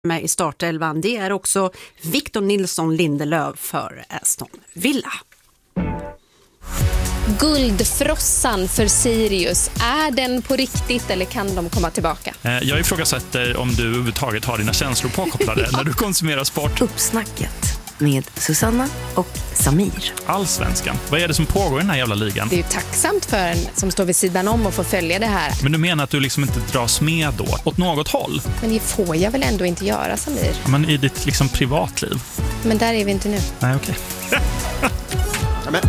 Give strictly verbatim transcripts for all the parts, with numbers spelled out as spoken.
med i startelvan. Det är också Victor Nilsson Lindelöf för Aston Villa. Guldfrossan för Sirius, är den på riktigt eller kan de komma tillbaka? Jag ifrågasätter om du överhuvudtaget har dina känslor påkopplade när du konsumerar sport. Uppsnacket med Susanna och Samir. Allsvenskan. Vad är det som pågår i den här jävla ligan? Det är ju tacksamt för en som står vid sidan om och får följa det här. Men du menar att du liksom inte dras med då? Åt något håll? Men det får jag väl ändå inte göra, Samir? Men i ditt liksom privatliv? Men där är vi inte nu. Nej, okej. Amen.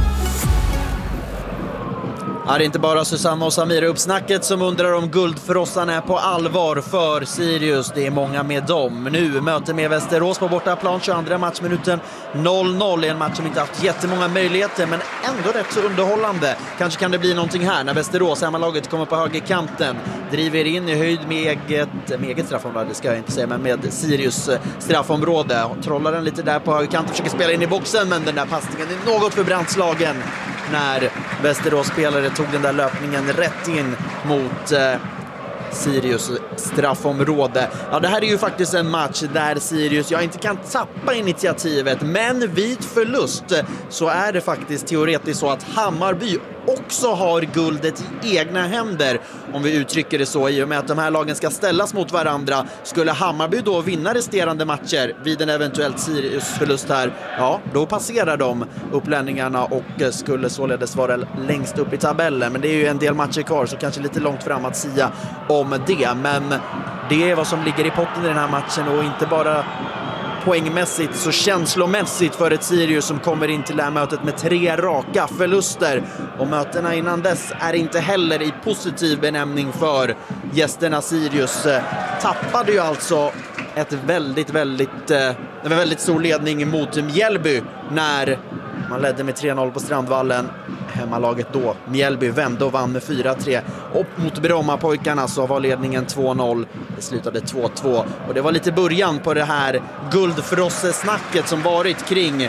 Ja, det är inte bara Susanna och Samir uppsnacket som undrar om guldfrossan är på allvar för Sirius. Det är många med dem. Nu möter med Västerås på bortaplan, tjugoandra matchminuten, noll noll. En match som inte haft jättemånga möjligheter, men ändå rätt så underhållande. Kanske kan det bli någonting här när Västerås, hemmalaget, kommer på högerkanten. Driver in i höjd med eget, med eget straffområde, ska jag inte säga, men med Sirius straffområde. Trollar den lite där på högerkanten, försöker spela in i boxen, men den där passningen är något för brandslagen när Västerås spelare tog den där löpningen rätt in mot eh, Sirius straffområde. Ja, det här är ju faktiskt en match där Sirius jag inte kan tappa initiativet, men vid förlust så är det faktiskt teoretiskt så att Hammarby också har guldet i egna händer, om vi uttrycker det så, i och med att de här lagen ska ställas mot varandra. Skulle Hammarby då vinna resterande matcher vid en eventuellt Sirius-förlust här, ja, då passerar de upplänningarna och skulle således vara längst upp i tabellen. Men det är ju en del matcher kvar, så kanske lite långt fram att sia om det. Men det är vad som ligger i potten i den här matchen, och inte bara poängmässigt så känslomässigt för ett Sirius som kommer in till det här mötet med tre raka förluster. Och mötena innan dess är inte heller i positiv benämning för gästerna. Sirius tappade ju alltså ett väldigt, väldigt, en väldigt stor ledning mot Mjällby när man ledde med tre noll på Strandvallen. Hemmalaget då, Mjällby, vände och vann med fyra tre. Och mot Brommapojkarna så var ledningen två noll. Det slutade två två. Och det var lite början på det här guldfrossesnacket som varit kring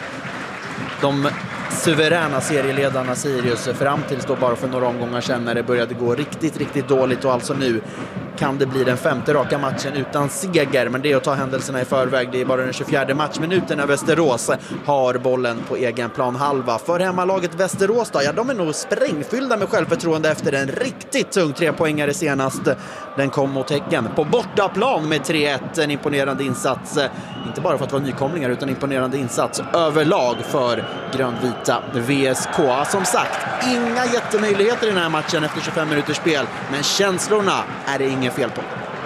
de suveräna serieledarna Sirius fram tills då bara för några omgångar sedan när det började gå riktigt, riktigt dåligt. Och alltså nu kan det bli den femte raka matchen utan seger, men det är att ta händelserna i förväg. Det är bara den tjugofjärde matchminuten när Västerås har bollen på egen plan halva. För hemmalaget Västerås då, ja, de är nog sprängfyllda med självförtroende efter en riktigt tung trepoängare senast. Den kom mot Häcken på bortaplan med tre ett. En imponerande insats, inte bara för att vara nykomlingar utan imponerande insats överlag för grönvita V S K. Som sagt, inga jättemöjligheter i den här matchen efter tjugofem minuters spel, men känslorna är det ingen fel på.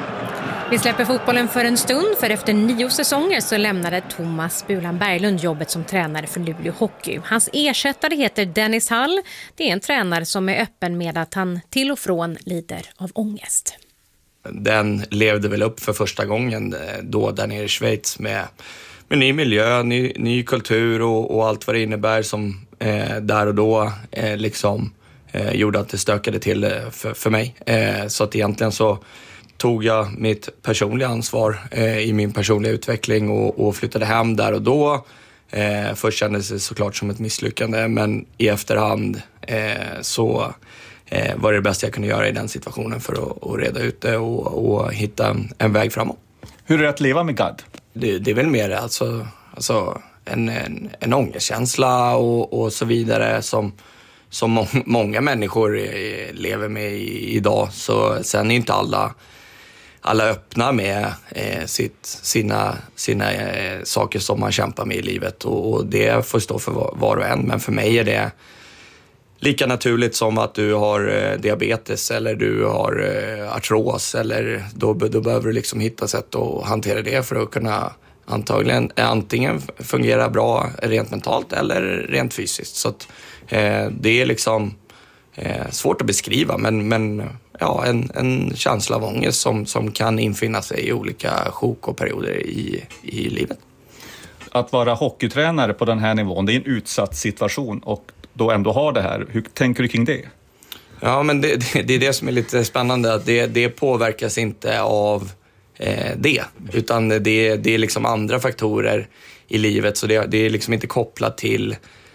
Vi släpper fotbollen för en stund, för efter nio säsonger så lämnade Thomas Bulan Berglund jobbet som tränare för Luleå Hockey. Hans ersättare heter Dennis Hall. Det är en tränare som är öppen med att han till och från lider av ångest. Den levde väl upp för första gången då där nere i Schweiz med, med ny miljö, ny, ny kultur och, och allt vad det innebär som eh, där och då eh, liksom eh, gjorde att det stökade till för, för mig. Eh, så att egentligen så tog jag mitt personliga ansvar eh, i min personliga utveckling och, och flyttade hem där och då. Eh, först kändes det såklart som ett misslyckande, men i efterhand eh, så eh, var det det bästa jag kunde göra i den situationen för att, att reda ut det och, och hitta en, en väg framåt. Hur är det att leva med Gad? Det, det är väl mer alltså, alltså en, en, en ångestkänsla och, och så vidare som, som må, många människor lever med i, idag. Så sen är inte alla alla öppna med eh, sitt, sina, sina eh, saker som man kämpar med i livet, och, och det får stå för var, var och en. Men för mig är det lika naturligt som att du har eh, diabetes eller du har eh, artros, eller då, då behöver du liksom hitta sätt att hantera det för att kunna antagligen antingen fungera bra rent mentalt eller rent fysiskt. Så att, eh, det är liksom eh, svårt att beskriva, men, men ja, en, en känsla av ångest som, som kan infinna sig i olika sjok och perioder i, i livet. Att vara hockeytränare på den här nivån, det är en utsatt situation, och då ändå ha det här. Hur tänker du kring det? Ja, men det, det, det är det som är lite spännande, att det, det påverkas inte av eh, det, utan det, det är liksom andra faktorer i livet, så det, det är liksom inte kopplat till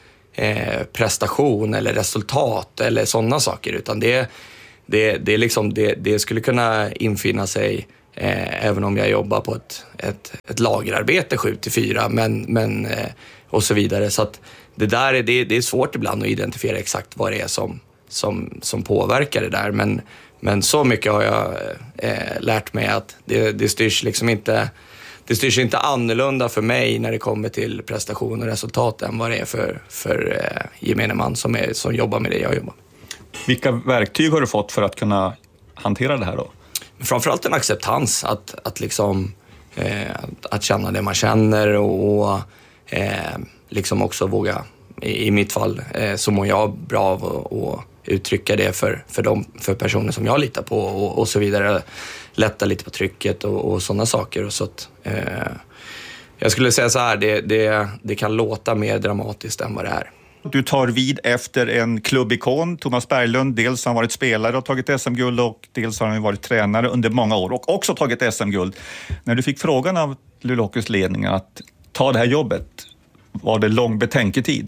eh, prestation eller resultat eller sådana saker, utan det Det, det, är liksom, det, det skulle kunna infinna sig eh, även om jag jobbar på ett, ett, ett lagerarbete sju till fyra men, men, eh, och så vidare. Så att det där är, det, det är svårt ibland att identifiera exakt vad det är som, som, som påverkar det där. Men, men så mycket har jag eh, lärt mig att det, det styrs liksom inte... Det styrs inte annorlunda för mig när det kommer till prestation och resultat än vad det är för, för eh, gemene man som, är, som jobbar med det jag jobbar med. Vilka verktyg har du fått för att kunna hantera det här då? Framförallt en acceptans, att, att, liksom, eh, att känna det man känner och, och eh, liksom också våga, i, i mitt fall eh, så mår jag bra av att uttrycka det för, för, de, för personer som jag litar på och, och så vidare. Lätta lite på trycket och, och sådana saker. Och så att, eh, jag skulle säga så här, det, det, det kan låta mer dramatiskt än vad det är. Du tar vid efter en klubbikon, Thomas Berglund. Dels har han varit spelare och tagit S M-guld och dels har han varit tränare under många år och också tagit S M-guld. När du fick frågan av Luleå Hockeys ledning att ta det här jobbet, var det lång betänketid?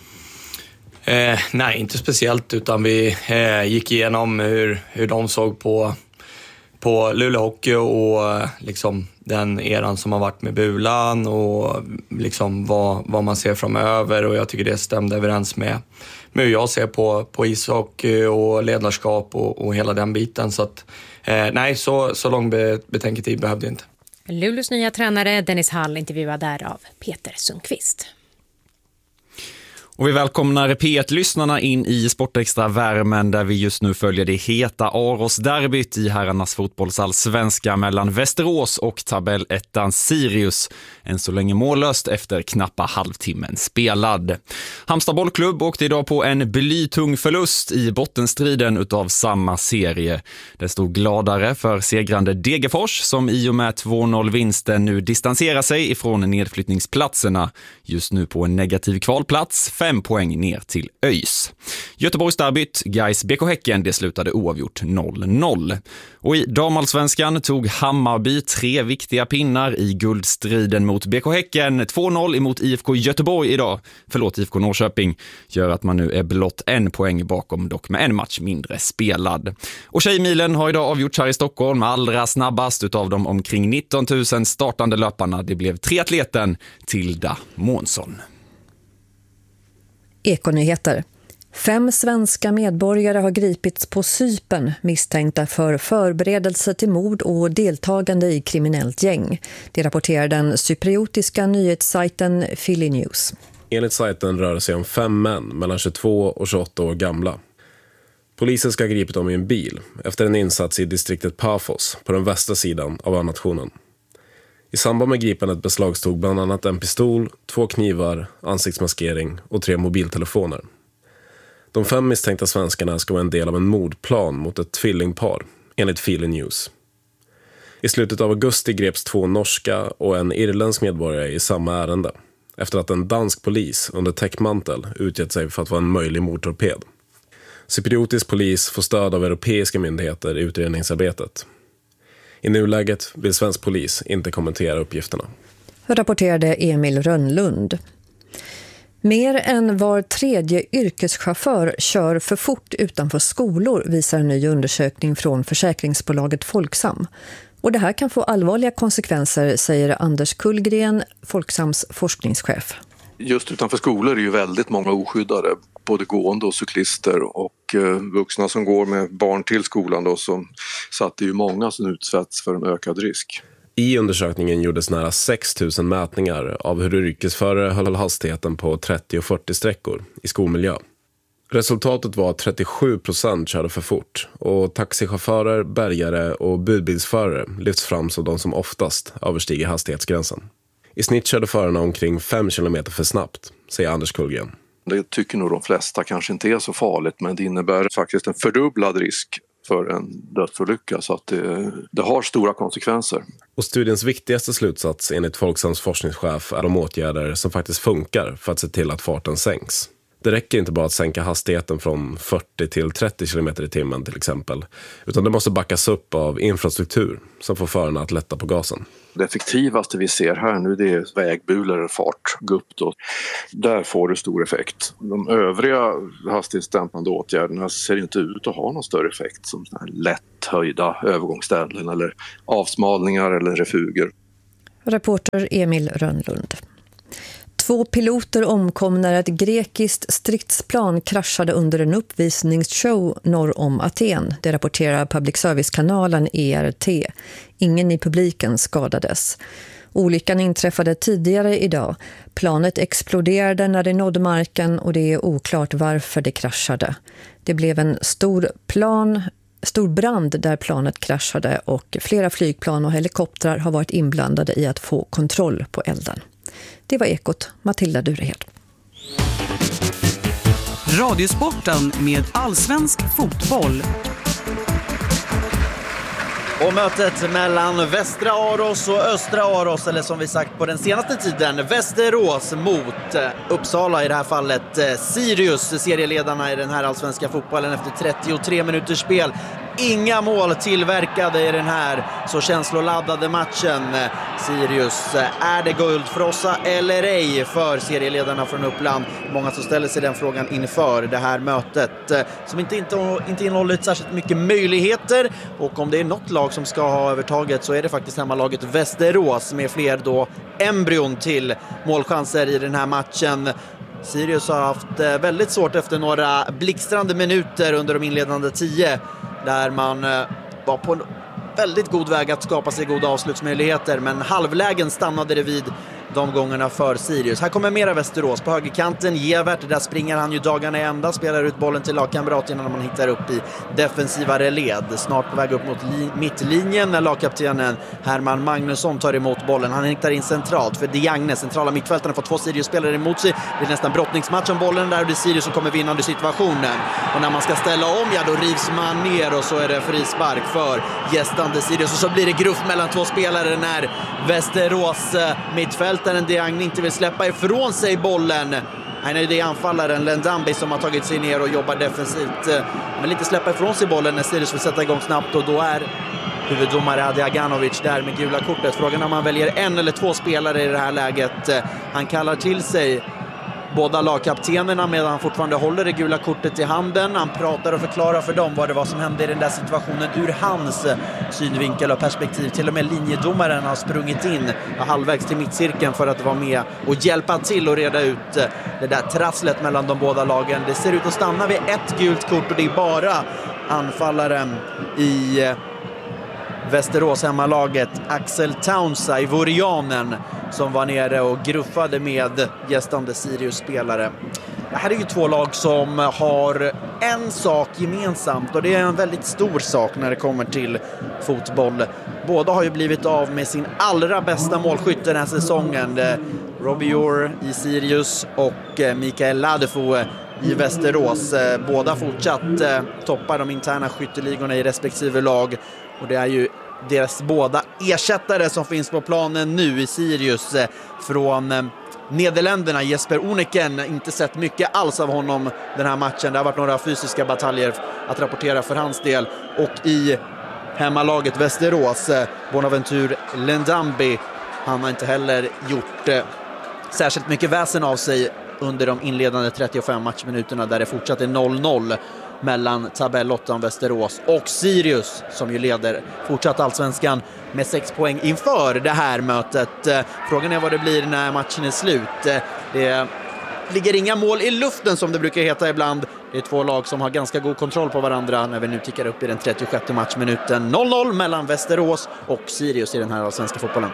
Eh, nej, inte speciellt, utan vi eh, gick igenom hur, hur de såg på, på Luleå Hockey och liksom den eran som har varit med Bulan och liksom vad, vad man ser framöver, och jag tycker det stämde överens med, med hur jag ser på, på ishockey och ledarskap och, och hela den biten. Så att, eh, nej, så, så lång betänketid behövde jag inte. Luleås nya tränare Dennis Hall intervjuad där av Peter Sundqvist. Och vi välkomnar P ett-lyssnarna in i Sportextra-värmen där vi just nu följer det heta Aros-derbyt i herrarnas fotbollsallsvenska mellan Västerås och tabellettan Sirius. Än så länge mållöst efter knappa halvtimmen spelad. Halmstad bollklubb åkte idag på en blytung förlust i bottenstriden utav samma serie. Det stod gladare för segrande Degerfors som i och med två noll-vinsten nu distanserar sig ifrån nedflyttningsplatserna. Just nu på en negativ kvalplats, fem poäng ner till ÖIS. Göteborgsderbyt, Gais B K Häcken, det slutade oavgjort noll noll. Och i damallsvenskan tog Hammarby tre viktiga pinnar i guldstriden mot B K Häcken. två noll emot I F K Göteborg idag, förlåt I F K Norrköping, gör att man nu är blott en poäng bakom, dock med en match mindre spelad. Och Tjejmilen har idag avgjorts här i Stockholm, allra snabbast utav de omkring nitton tusen startande löparna. Det blev triatleten Tilda Månsson. Ekonyheter. Fem svenska medborgare har gripits på Cypern misstänkta för förberedelse till mord och deltagande i kriminellt gäng. Det rapporterar den cypriotiska nyhetssajten Philly News. Enligt sajten rör det sig om fem män mellan tjugotvå och tjugoåtta år gamla. Polisen ska ha gripit dem i en bil efter en insats i distriktet Paphos på den västra sidan av önationen. I samband med gripandet beslagstog bland annat en pistol, två knivar, ansiktsmaskering och tre mobiltelefoner. De fem misstänkta svenskarna ska vara en del av en mordplan mot ett tvillingpar, enligt Philly News. I slutet av augusti greps två norska och en irländsk medborgare i samma ärende, efter att en dansk polis under täckmantel utgett sig för att vara en möjlig mordtorped. Cypriotisk polis får stöd av europeiska myndigheter i utredningsarbetet. I nuläget vill svensk polis inte kommentera uppgifterna. Rapporterade Emil Rönnlund. Mer än var tredje yrkeschaufför kör för fort utanför skolor, visar en ny undersökning från försäkringsbolaget Folksam. Och det här kan få allvarliga konsekvenser, säger Anders Kullgren, Folksams forskningschef. Just utanför skolor är ju väldigt många oskyddade, både gående och cyklister, och eh, vuxna som går med barn till skolan då, som, så att det är ju många som utsätts för en ökad risk. I undersökningen gjordes nära sex tusen mätningar av hur yrkesförare höll hastigheten på trettio och fyrtio sträckor i skolmiljö. Resultatet var att trettiosju procent körde för fort, och taxichaufförer, bärgare och budbilsförare lyfts fram som de som oftast överstiger hastighetsgränsen. I snitt körde förarna omkring fem kilometer för snabbt, säger Anders Kullgren. Det tycker nog de flesta kanske inte är så farligt, men det innebär faktiskt en fördubblad risk för en dödsolycka, så att det, det har stora konsekvenser. Och studiens viktigaste slutsats enligt Folksams forskningschef är de åtgärder som faktiskt funkar för att se till att farten sänks. Det räcker inte bara att sänka hastigheten från fyrtio till trettio kilometer i timmen till exempel. Utan det måste backas upp av infrastruktur som får förarna att lätta på gasen. Det effektivaste vi ser här nu, det är vägbulor eller fartgupp då. Där får det stor effekt. De övriga hastighetsdämpande åtgärderna ser inte ut att ha någon större effekt, som såna här lätt höjda övergångsställen eller avsmalningar eller refuger. Reporter Emil Rönnlund. Två piloter omkom när ett grekiskt stridsplan kraschade under en uppvisningsshow norr om Aten. Det rapporterar public service-kanalen E R T. Ingen i publiken skadades. Olyckan inträffade tidigare idag. Planet exploderade när det nådde marken och det är oklart varför det kraschade. Det blev en stor plan... Stor brand där planet kraschade och flera flygplan och helikoptrar har varit inblandade i att få kontroll på elden. Det var Ekot, Matilda Durehed. Radiosporten med allsvensk fotboll. Och mötet mellan Västra Aros och Östra Aros, eller som vi sagt på den senaste tiden, Västerås mot Uppsala, i det här fallet Sirius, serieledarna i den här allsvenska fotbollen efter trettiotre minuters spel. Inga mål tillverkade i den här så känsloladdade matchen. Sirius, är det guld för oss eller ej för serieledarna från Uppland? Många som ställer sig den frågan inför det här mötet, som inte, inte, inte innehållit särskilt mycket möjligheter. Och om det är något lag som ska ha övertaget så är det faktiskt hemmalaget Västerås, med fler då embryon till målchanser i den här matchen. Sirius har haft väldigt svårt efter några blixtrande minuter under de inledande tio, där man var på en väldigt god väg att skapa sig goda avslutsmöjligheter, men halvlägen stannade det vid de gångerna för Sirius. Här kommer mera Västerås på högerkanten. Gevert, där springer han ju dagarna i ända, spelar ut bollen till lagkamraterna när man hittar upp i defensivare led. Snart på väg upp mot li- mittlinjen när lagkaptenen Herman Magnusson tar emot bollen. Han hittar in centralt för Diagne, centrala mittfältarna, får två Sirius-spelare emot sig. Det är nästan brottningsmatch om bollen där, och det är Sirius som kommer vinnande situationen. Och när man ska ställa om, ja då rivs man ner och så är det frispark för gästande Sirius. Och så blir det gruff mellan två spelare när Västerås mittfält en Diagne inte vill släppa ifrån sig bollen. Han är det anfallaren Lendambi som har tagit sig ner och jobbar defensivt, men inte släppa ifrån sig bollen när Sirius vill sätta igång snabbt, och då är huvuddomare Adi Aganovic där med gula kortet. Frågan om man väljer en eller två spelare i det här läget. Han kallar till sig båda lagkaptenerna medan han fortfarande håller det gula kortet i handen. Han pratar och förklarar för dem vad det var som hände i den där situationen ur hans synvinkel och perspektiv. Till och med linjedomaren har sprungit in halvvägs till mittcirkeln för att vara med och hjälpa till och reda ut det där trasslet mellan de båda lagen. Det ser ut att stanna vid ett gult kort, och det är bara anfallaren i Västerås hemmalaget Axel Taunsa i Vorianen som var nere och gruffade med gästande Sirius-spelare. Det här är ju två lag som har en sak gemensamt, och det är en väldigt stor sak när det kommer till fotboll. Båda har ju blivit av med sin allra bästa målskytt den här säsongen. Robbie Orr i Sirius och Mikael Ladefo i Västerås. Båda fortsatt toppar de interna skytteligorna i respektive lag, och det är ju deras båda ersättare som finns på planen nu i Sirius. Från Nederländerna, Jesper Oneken, inte sett mycket alls av honom den här matchen. Det har varit några fysiska bataljer att rapportera för hans del. Och i hemmalaget Västerås, Bonaventure Lendambi, han har inte heller gjort eh, särskilt mycket väsen av sig under de inledande trettiofem matchminuterna, där det fortsatt är noll noll mellan tabellåttan Västerås och Sirius, som ju leder fortsatt allsvenskan med sex poäng inför det här mötet. Frågan är vad det blir när matchen är slut. Det ligger inga mål i luften som det brukar heta ibland. Det är två lag som har ganska god kontroll på varandra när vi nu tickar upp i den trettiosjätte matchminuten. noll noll mellan Västerås och Sirius i den här allsvenska fotbollen.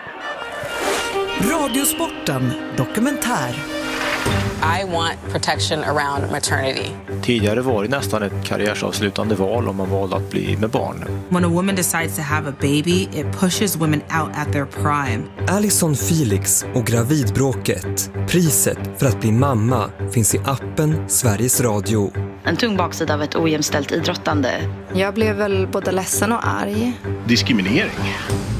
Radiosporten dokumentär. I want protection around maternity. Tidigare var det nästan ett karriärsavslutande val om man valde att bli med barn. When a woman decides to have a baby, it pushes women out at their prime. Alison Felix och gravidbråket. Priset för att bli mamma finns i appen Sveriges Radio. En tung baksida av ett ojämställt idrottande. Jag blev väl både ledsen och arg. Diskriminering.